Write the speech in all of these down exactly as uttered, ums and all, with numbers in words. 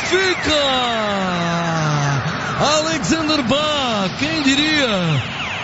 Benfica! Alexander Bach, quem diria?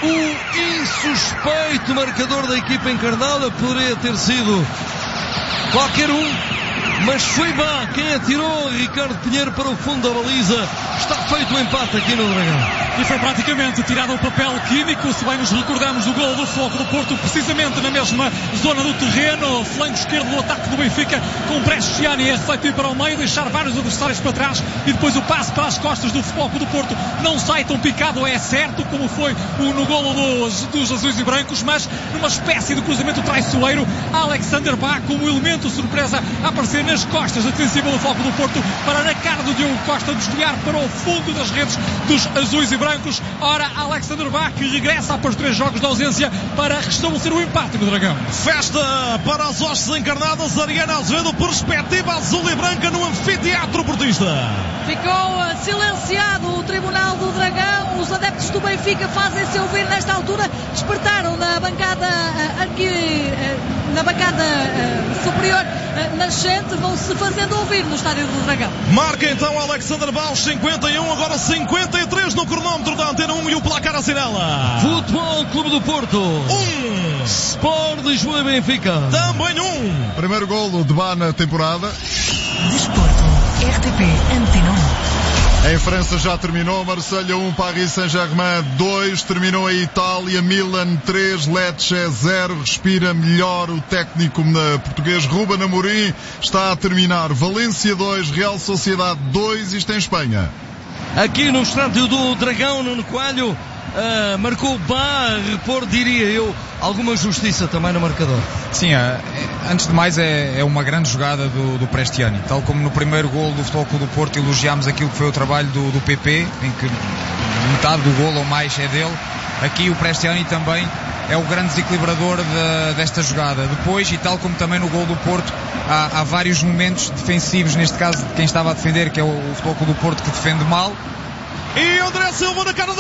O insuspeito marcador da equipa encarnada poderia ter sido qualquer um, mas foi Bach quem atirou Ricardo Pinheiro para o fundo da baliza. Está feito o empate aqui no Dragão. E foi praticamente tirado o papel químico, se bem nos recordamos do gol do Futebol do Porto, precisamente na mesma zona do terreno, flanco esquerdo do ataque do Benfica, com Bresciani a refletir para o meio, deixar vários adversários para trás, e depois o passe para as costas do Futebol do Porto. Não sai tão picado, é certo, como foi o, no golo dos, dos azuis e brancos, mas numa espécie de cruzamento traiçoeiro, Alexander Bach como elemento surpresa a aparecer nas costas da defensiva do Futebol do Porto, para na cara do Diogo Costa desviar para o fundo das redes dos azuis e brancos. Ora, Alexander Bach regressa após três jogos de ausência para restabelecer o empate no Dragão. Festa para as hostes encarnadas. Ariana Azevedo, perspectiva azul e branca no anfiteatro portista. Ficou uh, silenciado o Tribunal do Dragão. Os adeptos do Benfica fazem-se ouvir nesta altura. Despertaram na bancada uh, aqui, uh, na bancada uh, superior uh, nascente. Vão-se fazendo ouvir no estádio do Dragão. Marca então Alexander Bach, cinquenta e um, agora cinquenta e três no cronómetro da Antena um, e o placar assinala. Futebol Clube do Porto um, Sport Lisboa e Benfica também um. Primeiro golo de Bach na temporada. Desporto, R T P Antena um. Em França já terminou, Marselha um, Paris Saint-Germain dois, terminou a Itália, Milan três, Lecce zero, respira melhor o técnico português Ruben Amorim, está a terminar, Valência dois, Real Sociedade dois, isto em Espanha. Aqui no estádio do Dragão, Nuno Coelho, uh, marcou Bach, repor, diria eu, alguma justiça também no marcador. Sim, é, antes de mais é, é uma grande jogada do, do Bresciani, tal como no primeiro golo do Futebol Clube do Porto elogiámos aquilo que foi o trabalho do, do P P, em que metade do golo ou mais é dele. Aqui o Bresciani também é o grande desequilibrador de, desta jogada. Depois, e tal como também no golo do Porto, há, há vários momentos defensivos, neste caso de quem estava a defender, que é o, o Futebol Clube do Porto, que defende mal. E André Silva na cara